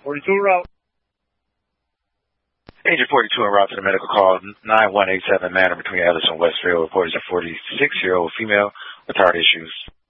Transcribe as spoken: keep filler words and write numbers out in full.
forty-two en route. Agent forty-two en route to the medical call nine one eight seven Manor between Ellis and Westfield. Reports a forty-six-year-old female with heart issues.